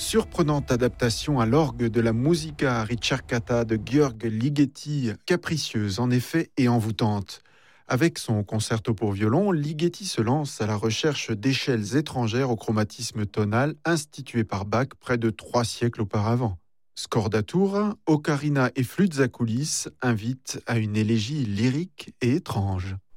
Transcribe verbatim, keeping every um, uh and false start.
Surprenante adaptation à l'orgue de la musica ricercata de Gheorghe Ligeti, capricieuse en effet et envoûtante. Avec son concerto pour violon, Ligeti se lance à la recherche d'échelles étrangères au chromatisme tonal institué par Bach près de trois siècles auparavant. Scordatura, ocarina et flûtes à coulisses invitent à une élégie lyrique et étrange.